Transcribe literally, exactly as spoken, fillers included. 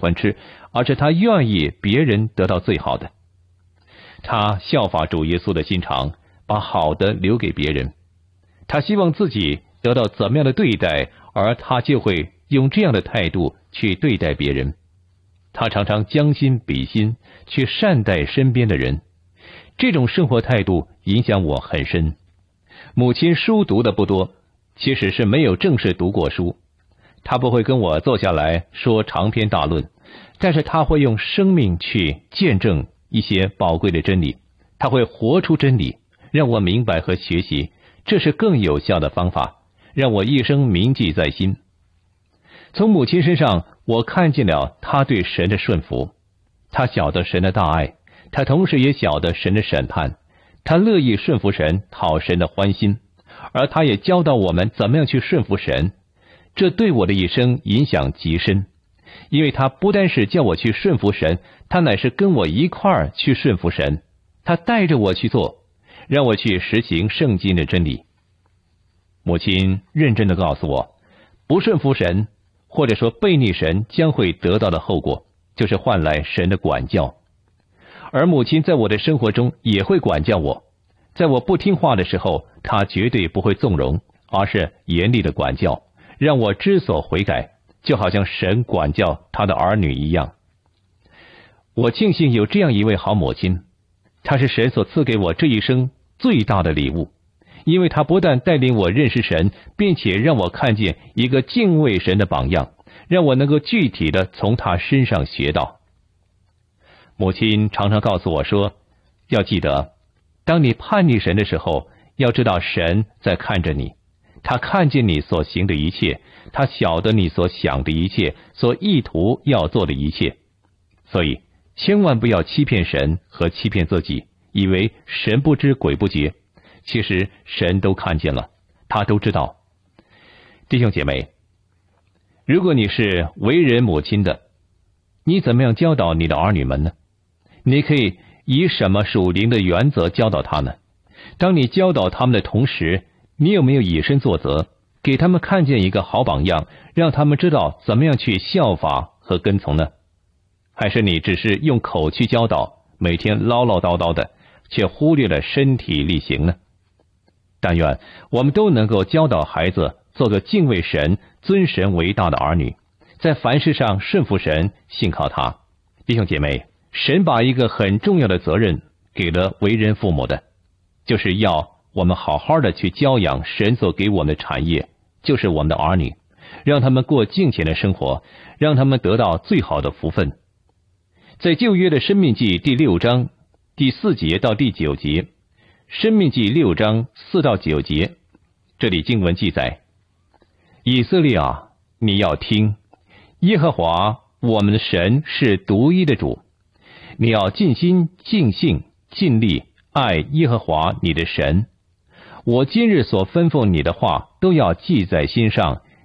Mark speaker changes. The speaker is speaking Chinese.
Speaker 1: 欢吃，而是他愿意别人得到最好的。他效法主耶稣的心肠，把好的留给别人。他希望自己得到怎么样的对待，而他就会用这样的态度去对待别人。他常常将心比心，去善待身边的人。这种生活态度影响我很深。母亲书读的不多，其实是没有正式读过书。她不会跟我坐下来说长篇大论，但是她会用生命去见证一些宝贵的真理。她会活出真理，让我明白和学习，这是更有效的方法，让我一生铭记在心。从母亲身上，我看见了她对神的顺服。她晓得神的大爱，她同时也晓得神的审判。她乐意顺服神，讨神的欢心，而她也教导我们怎么样去顺服神。这对我的一生影响极深，因为她不单是叫我去顺服神，她乃是跟我一块儿去顺服神。她带着我去做，让我去实行圣经的真理。母亲认真地告诉我，不顺服神，或者说背逆神，将会得到的后果，就是换来神的管教。而母亲在我的生活中也会管教我，在我不听话的时候，她绝对不会纵容，而是严厉的管教，让我知所悔改，就好像神管教他的儿女一样。我庆幸有这样一位好母亲，她是神所赐给我这一生最大的礼物，因为她不但带领我认识神，并且让我看见一个敬畏神的榜样，让我能够具体的从她身上学到。母亲常常告诉我说，要记得，当你叛逆神的时候，要知道神在看着你，他看见你所行的一切，他晓得你所想的一切，所意图要做的一切。所以千万不要欺骗神和欺骗自己，以为神不知鬼不觉，其实神都看见了，他都知道。弟兄姐妹，如果你是为人母亲的，你怎么样教导你的儿女们呢？你可以以什么属灵的原则教导他们？当你教导他们的同时，你有没有以身作则，给他们看见一个好榜样，让他们知道怎么样去效法和跟从呢？还是你只是用口去教导，每天唠唠叨叨的，却忽略了身体力行呢？但愿我们都能够教导孩子做个敬畏神、尊神为大的儿女，在凡事上顺服神，信靠他。弟兄姐妹，神把一个很重要的责任给了为人父母的，就是要我们好好的去教养神所给我们的产业，就是我们的儿女，让他们过敬虔的生活，让他们得到最好的福分。在旧约的申命记第六章第四节到第九节，申命记六章四到九节，这里经文记载，以色列啊，你要听，耶和华我们的神是独一的主，你要尽心尽性尽力爱耶和华你的神。我今日所吩咐你的话都要记在心上，